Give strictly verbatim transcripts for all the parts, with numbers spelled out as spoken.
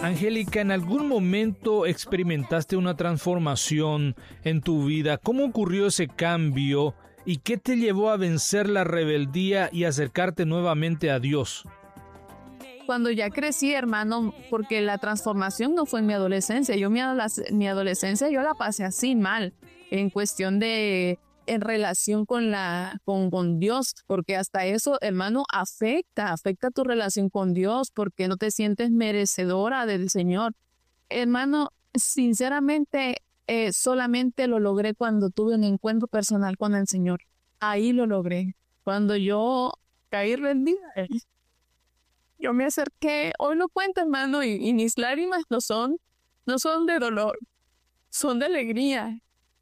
Angélica, ¿en algún momento experimentaste una transformación en tu vida? ¿Cómo ocurrió ese cambio y qué te llevó a vencer la rebeldía y acercarte nuevamente a Dios? Cuando ya crecí, hermano, porque la transformación no fue en mi adolescencia. Yo mi, adoles- mi adolescencia yo la pasé así mal, en cuestión de, en relación con la, con, con Dios, porque hasta eso, hermano, afecta, afecta tu relación con Dios, porque no te sientes merecedora del Señor. Hermano, sinceramente, eh, solamente lo logré cuando tuve un encuentro personal con el Señor. Ahí lo logré. Cuando yo caí rendida, eh, yo me acerqué, hoy lo cuento, hermano, y, y mis lágrimas no son, no son de dolor, son de alegría,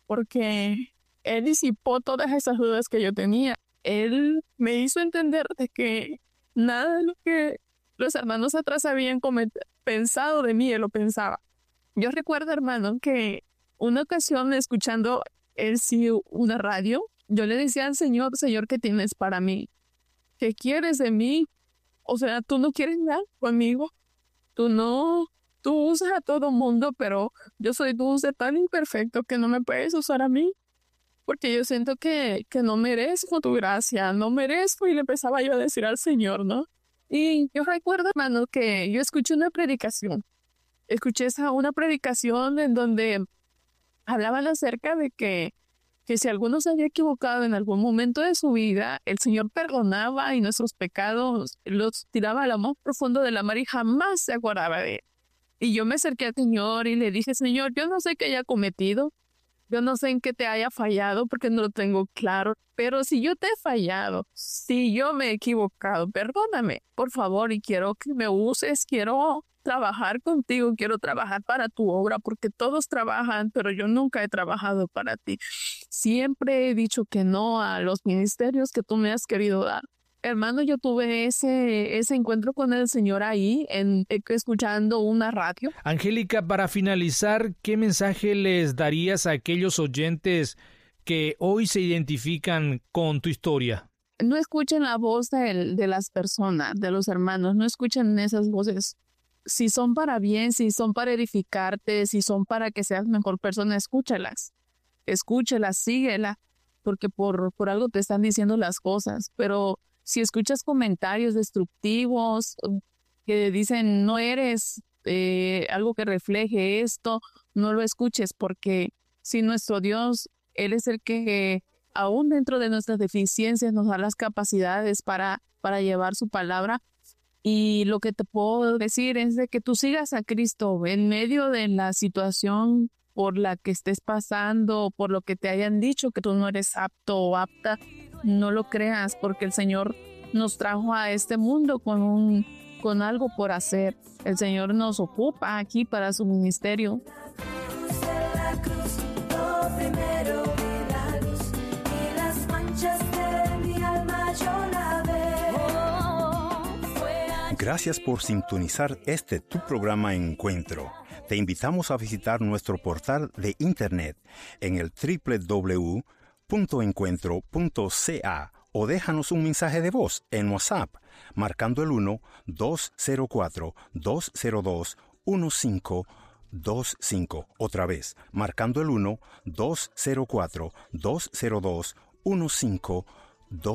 porque Él disipó todas esas dudas que yo tenía. Él me hizo entender de que nada de lo que los hermanos atrás habían comet- pensado de mí, Él lo pensaba. Yo recuerdo, hermano, que una ocasión escuchando él sí una radio, yo le decía al Señor, Señor, ¿qué tienes para mí? ¿Qué quieres de mí? O sea, tú no quieres nada conmigo. Tú no, tú usas a todo mundo, pero yo soy dulce tan imperfecto que no me puedes usar a mí. Porque yo siento que, que no merezco tu gracia, no merezco. Y le empezaba yo a decir al Señor, ¿no? Y yo recuerdo, hermano, que yo escuché una predicación. Escuché esa, una predicación en donde hablaban acerca de que que si alguno se había equivocado en algún momento de su vida, el Señor perdonaba y nuestros pecados los tiraba a lo más profundo de la mar y jamás se acordaba de él. Y yo me acerqué al Señor y le dije, Señor, yo no sé qué haya cometido, yo no sé en qué te haya fallado porque no lo tengo claro, pero si yo te he fallado, si yo me he equivocado, perdóname, por favor, y quiero que me uses, quiero trabajar contigo, quiero trabajar para tu obra, porque todos trabajan, pero yo nunca he trabajado para ti. Siempre he dicho que no a los ministerios que tú me has querido dar. Hermano, yo tuve ese, ese encuentro con el Señor ahí, en, escuchando una radio. Angélica, para finalizar, ¿qué mensaje les darías a aquellos oyentes que hoy se identifican con tu historia? No escuchen la voz de, de las personas, de los hermanos, no escuchen esas voces. Si son para bien, si son para edificarte, si son para que seas mejor persona, escúchalas. Escúchalas, síguela, porque por, por algo te están diciendo las cosas. Pero si escuchas comentarios destructivos que dicen no eres eh, algo que refleje esto, no lo escuches, porque si nuestro Dios, Él es el que aún dentro de nuestras deficiencias nos da las capacidades para, para llevar su palabra. Y lo que te puedo decir es de que tú sigas a Cristo en medio de la situación por la que estés pasando, por lo que te hayan dicho que tú no eres apto o apta. No lo creas, porque el Señor nos trajo a este mundo con un, con algo por hacer. El Señor nos ocupa aquí para su ministerio. Gracias por sintonizar este tu programa Encuentro. Te invitamos a visitar nuestro portal de internet en el doble u doble u doble u punto encuentro punto c a o déjanos un mensaje de voz en WhatsApp marcando el uno dos cero cuatro dos cero dos uno cinco dos cinco. Otra vez, marcando el uno dos cero cuatro dos cero dos uno cinco dos cinco.